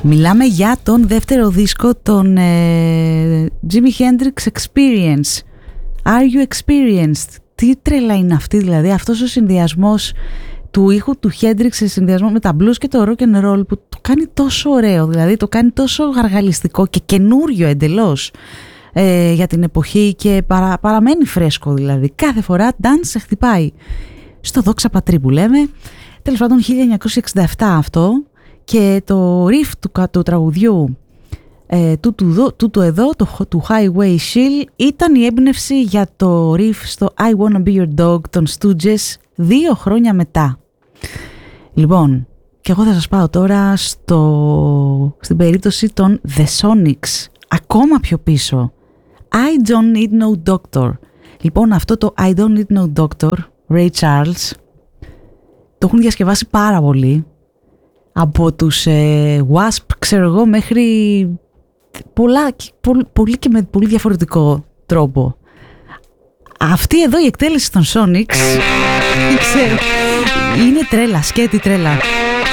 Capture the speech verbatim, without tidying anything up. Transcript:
Μιλάμε για τον δεύτερο δίσκο, τον ε, Jimi Hendrix Experience. Are you experienced? Τι τρέλα είναι αυτή δηλαδή, αυτός ο συνδυασμός του ήχου του Hendrix σε συνδυασμό με τα blues και το rock and roll που το κάνει τόσο ωραίο, δηλαδή το κάνει τόσο γαργαλιστικό και καινούριο εντελώς ε, για την εποχή και παρα, παραμένει φρέσκο δηλαδή. Κάθε φορά dance σε χτυπάει. Στο Δόξα Πατρί που λέμε, τέλος πάντων χίλια εννιακόσια εξήντα επτά αυτό, και το riff του, του τραγουδιού ε, τούτου, τούτου εδώ, το, του Highway Shield, ήταν η έμπνευση για το riff στο I Wanna Be Your Dog των Stooges δύο χρόνια μετά. Λοιπόν, και εγώ θα σας πάω τώρα στο, στην περίπτωση των The Sonics, ακόμα πιο πίσω. I Don't Need No Doctor. Λοιπόν, αυτό το I Don't Need No Doctor, Ray Charles, το έχουν διασκευάσει πάρα πολύ. Από τους ε, Wasp, ξέρω εγώ, μέχρι πολλά, πο, πολύ και με πολύ διαφορετικό τρόπο. Αυτή εδώ η εκτέλεση των Sonics, δεν ξέρω, είναι τρέλα, σκέτη τρέλα.